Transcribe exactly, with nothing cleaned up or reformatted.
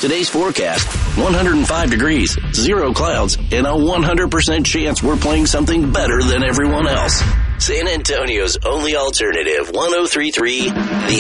Today's forecast, one hundred five degrees, zero clouds, and a one hundred percent chance we're playing something better than everyone else. San Antonio's only alternative, one oh three point three, The